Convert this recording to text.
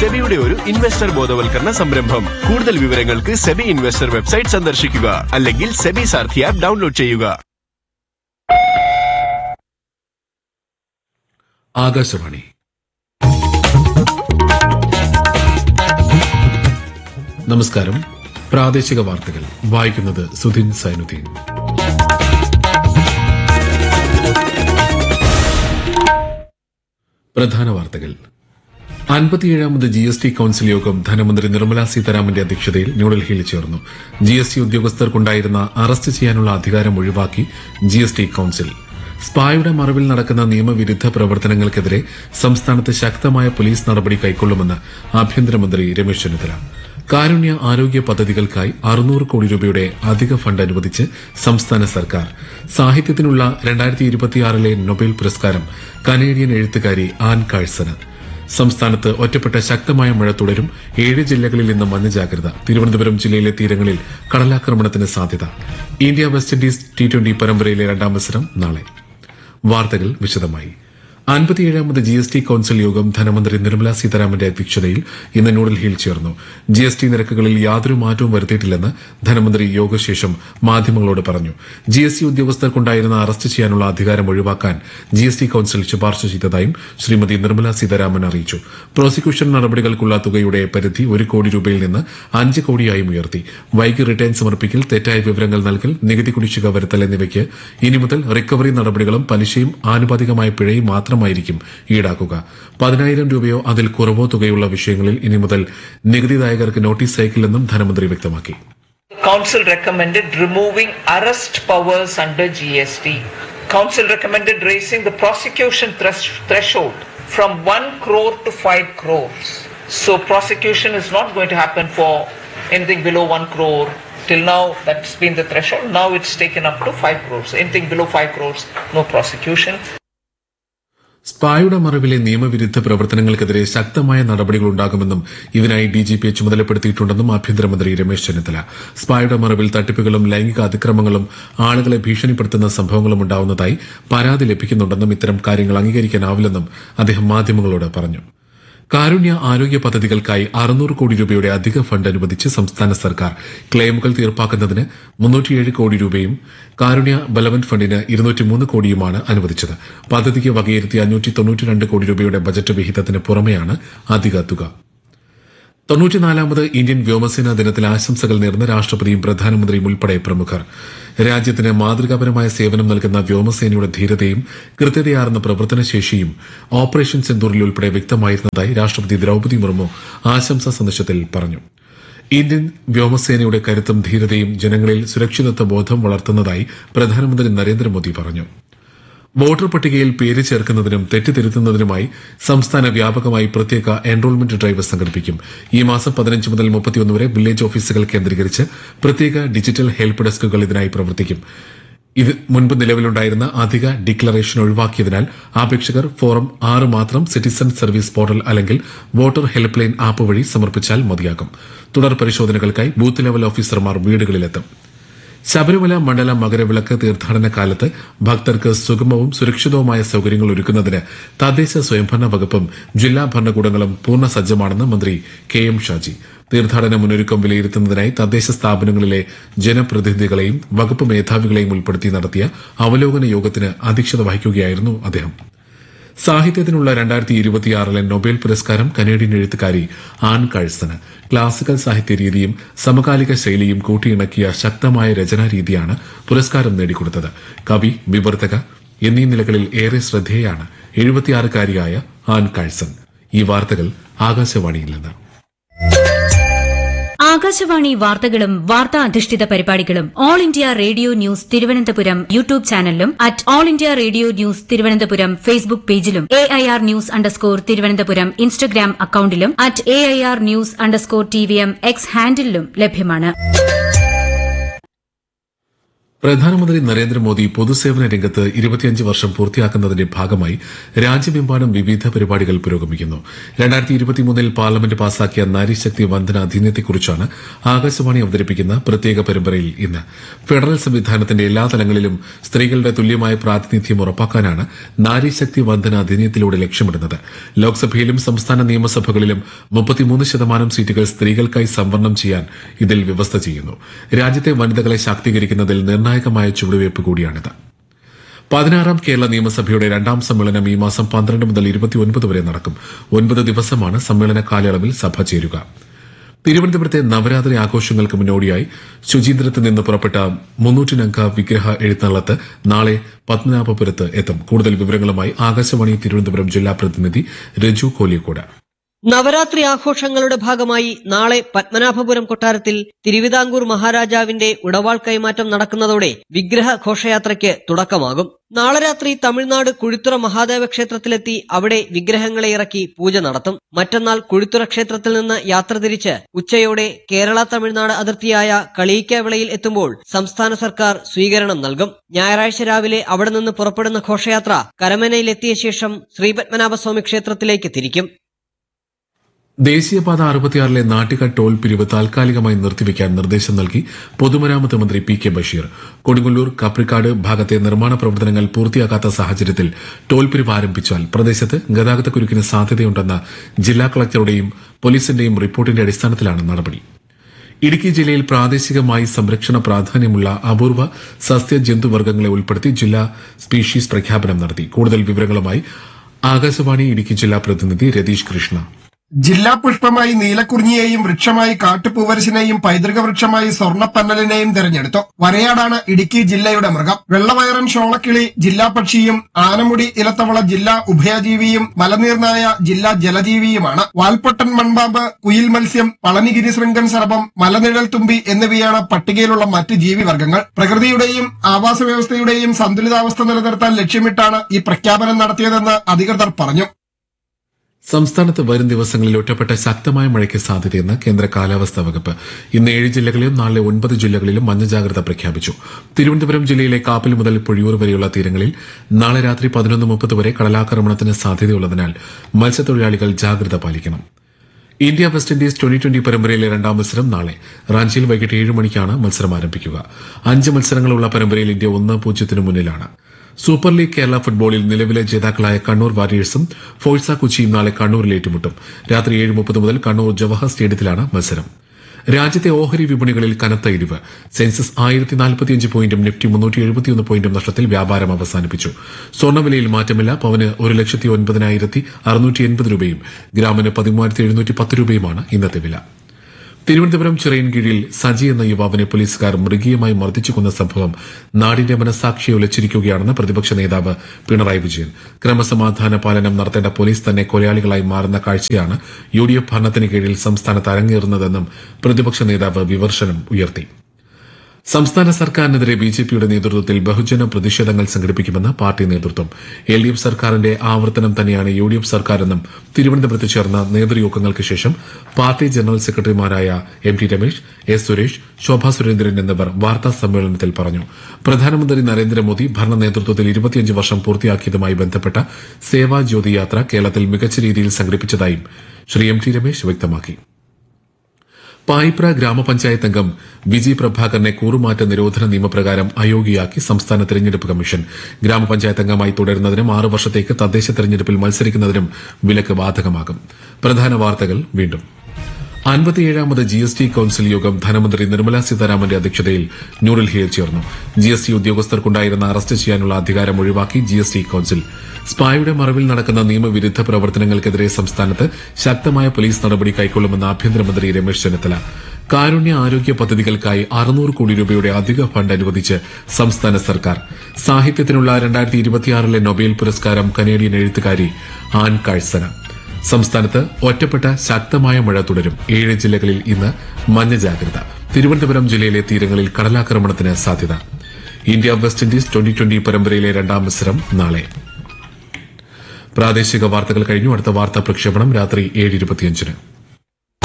സെബിയുടെ ഒരു ഇൻവെസ്റ്റർ ബോധവൽക്കരണ സംരംഭം. കൂടുതൽ വിവരങ്ങൾക്ക് സെബി ഇൻവെസ്റ്റർ വെബ്സൈറ്റ് സന്ദർശിക്കുക അല്ലെങ്കിൽ സെബി സാരഥി ആപ്പ് ഡൗൺലോഡ് ചെയ്യുക. ആകാശവാണി നമസ്കാരം. പ്രാദേശിക വാർത്തകൾ വായിക്കുന്നത് സുധിൻ സൈനുദ്ദീൻ. പ്രധാന വാർത്തകൾ. 57ാമത് GST കൌൺസിൽ യോഗം ധനമന്ത്രി നിർമ്മലാ സീതാരാമന്റെ അധ്യക്ഷതയിൽ ന്യൂഡൽഹിയിൽ ചേർന്നു. GST ഉദ്യോഗസ്ഥർക്കുണ്ടായിരുന്ന അറസ്റ്റ് ചെയ്യാനുള്ള അധികാരം ഒഴിവാക്കി GST കൌൺസിൽ. സ്പായുടെ മറവിൽ നടക്കുന്ന നിയമവിരുദ്ധ പ്രവർത്തനങ്ങൾക്കെതിരെ സംസ്ഥാനത്ത് ശക്തമായ പോലീസ് നടപടി കൈക്കൊള്ളുമെന്ന് ആഭ്യന്തരമന്ത്രി രമേശ് ചെന്നിത്തല. കാരുണ്യ ആരോഗ്യ പദ്ധതികൾക്കായി 600 കോടി രൂപയുടെ അധിക ഫണ്ട് അനുവദിച്ച് സംസ്ഥാന സർക്കാർ. സാഹിത്യത്തിനുള്ള 2026 നൊബേൽ പുരസ്കാരം കനേഡിയൻ എഴുത്തുകാരി ആൻ കാഴ്സന്. സംസ്ഥാനത്ത് ഒറ്റപ്പെട്ട ശക്തമായ മഴ തുടരും. 7 ജില്ലകളിൽ ഇന്ന് മഞ്ഞ ജാഗ്രത. തിരുവനന്തപുരം ജില്ലയിലെ തീരങ്ങളിൽ കടലാക്രമണത്തിന് സാധ്യത. ഇന്ത്യ വെസ്റ്റ് ഇൻഡീസ് T20 പരമ്പരയിലെ 2ാം മത്സരം നാളെ. വാർത്തകൾ വിശദമായി. 57ാമത് GST കൌൺസിൽ യോഗം ധനമന്ത്രി നിർമ്മലാ സീതാരാമന്റെ അധ്യക്ഷതയിൽ ഇന്ന് ന്യൂഡൽഹിയിൽ ചേർന്നു. GST നിരക്കുകളിൽ യാതൊരു മാറ്റവും വരുത്തിയിട്ടില്ലെന്ന് ധനമന്ത്രി യോഗശേഷം മാധ്യമങ്ങളോട് പറഞ്ഞു. GST ഉദ്യോഗസ്ഥർക്കുണ്ടായിരുന്ന അറസ്റ്റ് ചെയ്യാനുള്ള അധികാരം ഒഴിവാക്കാൻ GST കൌൺസിൽ ശുപാർശ ചെയ്തതായും ശ്രീമതി നിർമ്മലാ സീതാരാമൻ അറിയിച്ചു. പ്രോസിക്യൂഷൻ നടപടികൾക്കുള്ള തുകയുടെ പരിധി 1 കോടി രൂപയിൽ നിന്ന് 5 കോടിയായും ഉയർത്തി. വൈകി റിട്ടേൺ സമർപ്പിക്കൽ, തെറ്റായ വിവരങ്ങൾ നൽകൽ, നികുതി കുടിശ്ശിക വരുത്തൽ എന്നിവയ്ക്ക് ഇനി മുതൽ റിക്കവറി നടപടികളും പലിശയും ആനുപാതികമായ പിഴയും മാത്രമായിരിക്കും ഈടാക്കുക. 10,000 രൂപയോ അതിൽ കുറവോ തുകയുള്ള വിഷയങ്ങളിൽ ഇനി മുതൽ നികുതിദായകർക്ക് നോട്ടീസ് അയക്കില്ലെന്നും ധനമന്ത്രി വ്യക്തമാക്കി. Council recommended removing arrest powers under GST. Council recommended raising the prosecution threshold from 1 crore to 5 crores. So prosecution is not going to happen for anything below 1 crore. Till now that's been the threshold. Now it's taken up to 5 crores. Anything below 5 crores, no prosecution. സ്പായുടെ മറവിലെ നിയമവിരുദ്ധ പ്രവർത്തനങ്ങൾക്കെതിരെ ശക്തമായ നടപടികളുണ്ടാകുമെന്നും ഇതിനായി DGPയെ ചുമതലപ്പെടുത്തിയിട്ടുണ്ടെന്നും ആഭ്യന്തരമന്ത്രി രമേശ് ചെന്നിത്തല. സ്പായുടെ മറവിൽ തട്ടിപ്പുകളും ലൈംഗിക അതിക്രമങ്ങളും ആളുകളെ ഭീഷണിപ്പെടുത്തുന്ന സംഭവങ്ങളും ഉണ്ടാവുന്നതായി പരാതി ലഭിക്കുന്നുണ്ടെന്നും ഇത്തരം കാര്യങ്ങൾ അംഗീകരിക്കാനാവില്ലെന്നും അദ്ദേഹം മാധ്യമങ്ങളോട് പറഞ്ഞു. കാരുണ്യ ആരോഗ്യ പദ്ധതികൾക്കായി 600 കോടി രൂപയുടെ അധിക ഫണ്ട് അനുവദിച്ച് സംസ്ഥാന സർക്കാർ. ക്ലെയിമുകൾ തീർപ്പാക്കുന്നതിന് 307 കോടി രൂപയും കാരുണ്യ ബലവന്റ് ഫണ്ടിന് 203 കോടിയുമാണ് അനുവദിച്ചത്. പദ്ധതിക്ക് വകയിരുത്തിയ 592 കോടി രൂപയുടെ ബജറ്റ് വിഹിതത്തിന് പുറമെയാണ് അധിക തുക. 94ാമത് ഇന്ത്യൻ വ്യോമസേനാ ദിനത്തിൽ ആശംസകൾ നേർന്ന രാഷ്ട്രപതിയും പ്രധാനമന്ത്രിയും ഉൾപ്പെടെ പ്രമുഖർ. രാജ്യത്തിന് മാതൃകാപരമായ സേവനം നൽകുന്ന വ്യോമസേനയുടെ ധീരതയും കൃത്യതയാർന്ന പ്രവർത്തനശേഷിയും ഓപ്പറേഷൻ സിന്ദൂറിൽ ഉൾപ്പെടെ വ്യക്തമായിരുന്നതായി രാഷ്ട്രപതി ദ്രൌപദി മുർമു ആശംസാ സന്ദേശത്തിൽ പറഞ്ഞു. ഇന്ത്യൻ വ്യോമസേനയുടെ കരുത്തും ധീരതയും ജനങ്ങളിൽ സുരക്ഷിതത്വ ബോധം വളർത്തുന്നതായി പ്രധാനമന്ത്രി നരേന്ദ്രമോദി പറഞ്ഞു. വോട്ടർ പട്ടികയിൽ പേര് ചേർക്കുന്നതിനും തെറ്റിതിരുത്തുന്നതിനുമായി സംസ്ഥാന വ്യാപകമായി പ്രത്യേക എൻറോൾമെന്റ് ഡ്രൈവ് സംഘടിപ്പിക്കും. ഈ മാസം 15 മുതൽ 31 വരെ വില്ലേജ് ഓഫീസുകൾ കേന്ദ്രീകരിച്ച് പ്രത്യേക ഡിജിറ്റൽ ഹെൽപ്പ് ഡെസ്കുകൾ ഇതിനായി പ്രവർത്തിക്കും. ഇത് മുൻപ് നിലവിലുണ്ടായിരുന്ന അധിക ഡിക്ലറേഷൻ ഒഴിവാക്കിയതിനാൽ അപേക്ഷകർ ഫോറം 6 മാത്രം സിറ്റിസൺ സർവീസ് പോർട്ടൽ അല്ലെങ്കിൽ വോട്ടർ ഹെൽപ്പ് ലൈൻ ആപ്പ് വഴി സമർപ്പിച്ചാൽ മതിയാകും. തുടർ പരിശോധനകൾക്കായി ബൂത്ത് ലെവൽ ഓഫീസർമാർ വീടുകളിലെത്തും. ശബരിമല മണ്ഡല മകരവിളക്ക് തീർത്ഥാടന കാലത്ത് ഭക്തർക്ക് സുഗമവും സുരക്ഷിതവുമായ സൌകര്യങ്ങൾ ഒരുക്കുന്നതിന് തദ്ദേശ സ്വയംഭരണ വകുപ്പും ജില്ലാ ഭരണകൂടങ്ങളും പൂർണ്ണ സജ്ജമാണെന്ന് മന്ത്രി KM ഷാജി. തീർത്ഥാടന മുന്നൊരുക്കം വിലയിരുത്തുന്നതിനായി തദ്ദേശ സ്ഥാപനങ്ങളിലെ ജനപ്രതിനിധികളെയും വകുപ്പ് മേധാവികളെയും ഉൾപ്പെടുത്തി നടത്തിയ അവലോകന യോഗത്തിന് അധ്യക്ഷത വഹിക്കുകയായിരുന്നു അദ്ദേഹം. സാഹിത്യത്തിനുള്ള 2026 നൊബേൽ പുരസ്കാരം കനേഡിയൻ എഴുത്തുകാരി ആൻ കാഴ്സന്. ക്ലാസിക്കൽ സാഹിത്യ രീതിയും സമകാലിക ശൈലിയും കൂട്ടിയിണക്കിയ ശക്തമായ രചനാരീതിയാണ് പുരസ്കാരം നേടിക്കൊടുത്തത്. കവി, വിവർത്തക എന്നീ നിലകളിൽ ഏറെ ശ്രദ്ധേയാണ് 76-കാരിയായ ആൻ കാഴ്സൺ. ഈ വാർത്തകൾ ആകാശവാണിയിൽ നിന്ന്. ആകാശവാണി വാർത്തകളും വാർത്താ അധിഷ്ഠിത പരിപാടികളും all India radio news Thiruvananthapuram YouTube ചാനലിലും @all India radio news Thiruvananthapuram Facebook പേജിലും AIR ന്യൂസ് _തിരുവനന്തപുരം ഇൻസ്റ്റഗ്രാം അക്കൌണ്ടിലും @AIR ന്യൂസ് _TVM X ഹാൻഡിലും ലഭ്യമാണ്. പ്രധാനമന്ത്രി നരേന്ദ്രമോദി പൊതുസേവന രംഗത്ത് 25 വർഷം പൂർത്തിയാക്കുന്നതിന്റെ ഭാഗമായി രാജ്യമെമ്പാടും വിവിധ പരിപാടികൾ പുരോഗമിക്കുന്നു. 2023 പാർലമെന്റ് പാസാക്കിയ നാരീശക്തി വന്ദന അധിനിയത്തെക്കുറിച്ചാണ് ആകാശവാണി അവതരിപ്പിക്കുന്ന പ്രത്യേക പരമ്പരയിൽ ഇന്ന്. ഫെഡറൽ സംവിധാനത്തിന്റെ എല്ലാ തലങ്ങളിലും സ്ത്രീകളുടെ തുല്യമായ പ്രാതിനിധ്യം ഉറപ്പാക്കാനാണ് നാരീശക്തി വന്ദന അധിനിയത്തിലൂടെ ലക്ഷ്യമിടുന്നത്. ലോക്സഭയിലും സംസ്ഥാന നിയമസഭകളിലും 33% സീറ്റുകൾ സ്ത്രീകൾക്കായി സംവരണം ചെയ്യാൻ ഇതിൽ വ്യവസ്ഥ ചെയ്യുന്നു. രാജ്യത്തെ വനിതകളെ ശാക്തീകരിക്കുന്നതിൽ നിർണായകമായ ചുവടുവയ്പ് കൂടിയാണിത്. 16ാം കേരള നിയമസഭയുടെ 2ാം സമ്മേളനം ഈ മാസം 12 മുതൽ 29 വരെ നടക്കും. 9 ദിവസമാണ് സമ്മേളന കാലയളവിൽ സഭ ചേരുക. തിരുവനന്തപുരത്തെ നവരാത്രി ആഘോഷങ്ങൾക്ക് മുന്നോടിയായി ശുചീന്ദ്രത്ത് നിന്ന് പുറപ്പെട്ട 300-അംഗ വിഗ്രഹ എഴുന്നള്ളത്ത് നാളെ പത്മനാഭപുരത്ത് എത്തും. കൂടുതൽ വിവരങ്ങളുമായി ആകാശവാണി തിരുവനന്തപുരം ജില്ലാ പ്രതിനിധി രജു കോലിയക്കോട്. നവരാത്രി ആഘോഷങ്ങളുടെ ഭാഗമായി നാളെ പത്മനാഭപുരം കൊട്ടാരത്തിൽ തിരുവിതാംകൂർ മഹാരാജാവിന്റെ ഉടവാൾ കൈമാറ്റം നടക്കുന്നതോടെ വിഗ്രഹ ഘോഷയാത്രയ്ക്ക് തുടക്കമാകും. നാളെ രാത്രി തമിഴ്നാട് കുഴിത്തുറ മഹാദേവ ക്ഷേത്രത്തിലെത്തി അവിടെ വിഗ്രഹങ്ങളെ ഇറക്കി പൂജ നടത്തും. മറ്റന്നാൾ കുഴിത്തുറ ക്ഷേത്രത്തിൽ നിന്ന് യാത്ര തിരിച്ച് ഉച്ചയോടെ കേരള തമിഴ്നാട് അതിർത്തിയായ കളിയിക്കാവിളയിൽ എത്തുമ്പോൾ സംസ്ഥാന സർക്കാർ സ്വീകരണം നൽകും. ഞായറാഴ്ച രാവിലെ അവിടെ നിന്ന് പുറപ്പെടുന്ന ഘോഷയാത്ര കരമനയിലെത്തിയ ശേഷം ശ്രീപത്മനാഭസ്വാമി ക്ഷേത്രത്തിലേക്ക് തിരിക്കും. ദേശീയപാത 66-ലെ നാട്ടിക ടോൾ പിരിവ് താൽക്കാലികമായി നിർത്തിവെക്കാൻ നിർദ്ദേശം നൽകി പൊതുമരാമത്ത് മന്ത്രി പി കെ ബഷീർ. കൊടുങ്ങല്ലൂർ കപ്രിക്കാട് ഭാഗത്തെ നിർമ്മാണ പ്രവർത്തനങ്ങൾ പൂർത്തിയാക്കാത്ത സാഹചര്യത്തിൽ ടോൾ പിരിവ് ആരംഭിച്ചാൽ പ്രദേശത്ത് ഗതാഗതക്കുരുക്കിന് സാധ്യതയുണ്ടെന്ന ജില്ലാ കളക്ടറുടെയും പോലീസിന്റെയും റിപ്പോർട്ടിന്റെ അടിസ്ഥാനത്തിലാണ് നടപടി. ഇടുക്കി ജില്ലയിൽ പ്രാദേശികമായി സംരക്ഷണ പ്രാധാന്യമുള്ള അപൂർവ സസ്യ ജന്തുവർഗ്ഗങ്ങളെ ഉൾപ്പെടുത്തി ജില്ലാ സ്പീഷീസ് പ്രഖ്യാപനം നടത്തി. കൂടുതൽ വിവരങ്ങളുമായി ആകാശവാണി ഇടുക്കി ജില്ലാ പ്രതിനിധി രതീഷ് കൃഷ്ണ. ജില്ലാ പുഷ്പമായി നീലക്കുറിഞ്ഞിയെയും വൃക്ഷമായി കാട്ടുപൂവരശിനെയും പൈതൃക വൃക്ഷമായി സ്വർണ്ണപ്പന്നലിനെയും തെരഞ്ഞെടുത്തു. വരയാടാണ് ഇടുക്കി ജില്ലയുടെ മൃഗം. വെള്ളവയറൻ ഷോളക്കിളി ജില്ലാ പക്ഷിയും ആനമുടി ഇലത്തവള ജില്ലാ ഉഭയജീവിയും മലനീർനായ ജില്ലാ ജലജീവിയുമാണ്. വാൽപ്പൊട്ടൻ മൺപാമ്പ്, കുയിൽ മത്സ്യം, പളനിഗിരി ശൃംഗൻ സർപ്പം, മലനിഴൽ തുമ്പി എന്നിവയാണ് പട്ടികയിലുള്ള മറ്റ് ജീവിവർഗ്ഗങ്ങൾ. പ്രകൃതിയുടെയും ആവാസ വ്യവസ്ഥയുടെയും സന്തുലിതാവസ്ഥ നിലനിർത്താൻ ലക്ഷ്യമിട്ടാണ് ഈ പ്രഖ്യാപനം നടത്തിയതെന്ന് അധികൃതർ പറഞ്ഞു. സംസ്ഥാനത്ത് വരും ദിവസങ്ങളിൽ ഒറ്റപ്പെട്ട ശക്തമായ മഴയ്ക്ക് സാധ്യതയെന്ന് കേന്ദ്ര കാലാവസ്ഥാ വകുപ്പ്. ഇന്ന് 7 ജില്ലകളിലും നാളെ 9 ജില്ലകളിലും മഞ്ഞ ജാഗ്രത പ്രഖ്യാപിച്ചു. തിരുവനന്തപുരം ജില്ലയിലെ കാപ്പിൽ മുതൽ പൊഴിയൂർ വരെയുള്ള തീരങ്ങളിൽ നാളെ രാത്രി 11:30 വരെ കടലാക്രമണത്തിന് സാധ്യതയുള്ളതിനാൽ മത്സ്യത്തൊഴിലാളികൾ ജാഗ്രത പാലിക്കണം. ഇന്ത്യ വെസ്റ്റ് ഇൻഡീസ് 2020 പരമ്പരയിലെ 2ാം മത്സരം നാളെ റാഞ്ചിയിൽ വൈകിട്ട് 7 മണിക്കാണ് മത്സരം ആരംഭിക്കുക. 5 മത്സരങ്ങളുള്ള പരമ്പരയിൽ ഇന്ത്യ 1-0 മുന്നിലാണ്. സൂപ്പർ ലീഗ് കേരള ഫുട്ബോളിൽ നിലവിലെ ജേതാക്കളായ കണ്ണൂർ വാരിയേഴ്സും ഫോഴ്സ കൊച്ചിയും നാളെ കണ്ണൂരിൽ ഏറ്റുമുട്ടും. രാത്രി 7:30 മുതൽ കണ്ണൂർ ജവഹർ സ്റ്റേഡിയത്തിലാണ് മത്സരം. രാജ്യത്തെ ഓഹരി വിപണികളിൽ കനത്ത ഇടിവ്. സെൻസസ് 1045 പോയിന്റും നിഫ്റ്റി 371 പോയിന്റും നഷ്ടത്തിൽ വ്യാപാരം അവസാനിപ്പിച്ചു. സ്വർണ്ണവിലയിൽ മാറ്റമില്ല. പവന് 1,09,680 രൂപയും ഗ്രാമിന് 13,710 രൂപയുമാണ് ഇന്നത്തെ വില. തിരുവനന്തപുരം ചിറയൻകീഴിൽ സജി എന്ന യുവാവിനെ പോലീസുകാർ മൃഗീയമായി മർദ്ദിച്ചു കൊന്ന സംഭവം നാടിന്റെ മനസാക്ഷിയെ ഉലച്ചിരിക്കുകയാണെന്ന് പ്രതിപക്ഷ നേതാവ് പിണറായി വിജയൻ. ക്രമസമാധാന പാലനം നടത്തേണ്ട പോലീസ് തന്നെ കൊലയാളികളായി മാറുന്ന കാഴ്ചയാണ് UDF ഭരണത്തിന് കീഴിൽ സംസ്ഥാനത്ത് അരങ്ങേറുന്നതെന്നും പ്രതിപക്ഷ നേതാവ് വിമർശനം ഉയർത്തി. സംസ്ഥാന സർക്കാരിനെതിരെ ബിജെപിയുടെ നേതൃത്വത്തിൽ ബഹുജന പ്രതിഷേധങ്ങൾ സംഘടിപ്പിക്കുമെന്ന് പാർട്ടി നേതൃത്വം. LDF സർക്കാരിന്റെ ആവർത്തനം തന്നെയാണ് UDF സർക്കാരെന്നും തിരുവനന്തപുരത്ത് ചേർന്ന നേതൃയോഗങ്ങൾക്ക് ശേഷം പാർട്ടി ജനറൽ സെക്രട്ടറിമാരായ MT രമേശ്, S സുരേഷ്, ശോഭാ സുരേന്ദ്രൻ എന്നിവർ വാർത്താ സമ്മേളനത്തിൽ പറഞ്ഞു. പ്രധാനമന്ത്രി നരേന്ദ്രമോദി ഭരണ നേതൃത്വത്തിൽ 25 വർഷം പൂർത്തിയാക്കിയതുമായി ബന്ധപ്പെട്ട സേവാജ്യോതി യാത്ര കേരളത്തിൽ മികച്ച രീതിയിൽ സംഘടിപ്പിച്ചതായും ശ്രീ MT രമേശ് വ്യക്തമാക്കി. പായിപ്ര ഗ്രാമപഞ്ചായത്ത് അംഗം വിജി പ്രഭാകരനെ കൂറുമാറ്റ നിരോധന നിയമപ്രകാരം അയോഗ്യയാക്കി സംസ്ഥാന തെരഞ്ഞെടുപ്പ് കമ്മീഷൻ. ഗ്രാമപഞ്ചായത്ത് അംഗമായി തുടരുന്നതിനും 6 വർഷത്തേക്ക് തദ്ദേശ തെരഞ്ഞെടുപ്പിൽ മത്സരിക്കുന്നതിനും വിലക്ക് ബാധകമാകും. പ്രധാന വാർത്തകൾ വീണ്ടും. 57ാമത് GST കൌൺസിൽ യോഗം ധനമന്ത്രി നിർമ്മലാ സീതാരാമന്റെ അധ്യക്ഷതയിൽ ന്യൂഡൽഹിയിൽ ചേർന്നു. GST ഉദ്യോഗസ്ഥർക്കുണ്ടായിരുന്ന അറസ്റ്റ് ചെയ്യാനുള്ള അധികാരം ഒഴിവാക്കി GST കൌൺസിൽ. സ്പായുടെ മറവിൽ നടക്കുന്ന നിയമവിരുദ്ധ പ്രവർത്തനങ്ങൾക്കെതിരെ സംസ്ഥാനത്ത് ശക്തമായ പോലീസ് നടപടി കൈക്കൊള്ളുമെന്ന് ആഭ്യന്തരമന്ത്രി രമേശ് ചെന്നിത്തല. കാരുണ്യ ആരോഗ്യ പദ്ധതികൾക്കായി 600 കോടി രൂപയുടെ അധിക ഫണ്ട് അനുവദിച്ച് സംസ്ഥാന സർക്കാർ. സാഹിത്യത്തിനുള്ള 2026 നൊബേൽ പുരസ്കാരം കനേഡിയൻ എഴുത്തുകാരി ആൻ കാഴ്സന. സംസ്ഥാനത്ത് ഒറ്റപ്പെട്ട ശക്തമായ മഴ തുടരും. 7 ജില്ലകളിൽ ഇന്ന് മഞ്ഞ ജാഗ്രത. തിരുവനന്തപുരം ജില്ലയിലെ തീരങ്ങളിൽ കടലാക്രമണത്തിന് സാധ്യത. ഇന്ത്യ വെസ്റ്റ് ഇൻഡീസ് 2020 പരമ്പരയിലെ 2ാം മത്സരം നാളെ. പ്രാദേശിക വാർത്തകൾ കഴിഞ്ഞു. അടുത്ത വാർത്താ പ്രക്ഷേപണം രാത്രി 7:25.